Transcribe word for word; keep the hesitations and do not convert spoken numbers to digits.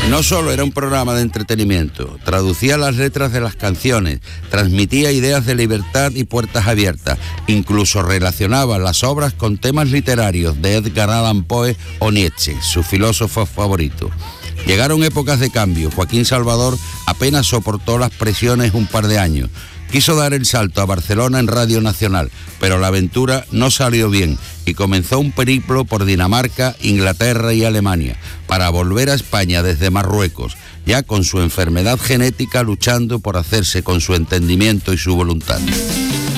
No solo era un programa de entretenimiento, traducía las letras de las canciones, transmitía ideas de libertad y puertas abiertas, incluso relacionaba las obras con temas literarios de Edgar Allan Poe o Nietzsche, su filósofo favorito. Llegaron épocas de cambio. Joaquín Salvador apenas soportó las presiones un par de años. Quiso dar el salto a Barcelona en Radio Nacional, pero la aventura no salió bien y comenzó un periplo por Dinamarca, Inglaterra y Alemania, para volver a España desde Marruecos, ya con su enfermedad genética luchando por hacerse con su entendimiento y su voluntad.